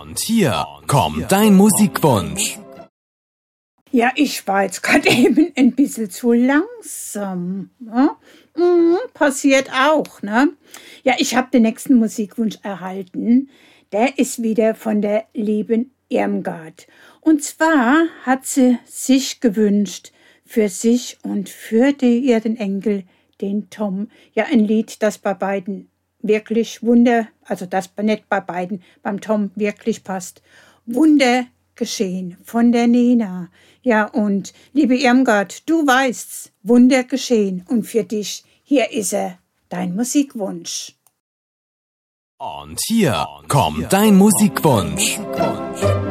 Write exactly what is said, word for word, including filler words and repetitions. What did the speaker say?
Und hier kommt dein Musikwunsch. Ja, ich war jetzt gerade eben ein bisschen zu langsam. Ja? Mhm, passiert auch, ne? Ja, ich habe den nächsten Musikwunsch erhalten. Der ist wieder von der lieben Irmgard. Und zwar hat sie sich gewünscht, für sich und für die, ihren Enkel, den Tom, ja, ein Lied, das bei beiden wirklich Wunder, also das nicht bei beiden, beim Tom wirklich passt. Wunder geschehen von der Nina. Ja, und liebe Irmgard, du weißt's, Wunder geschehen. Und für dich, hier ist er, dein Musikwunsch. Und hier kommt dein Musikwunsch.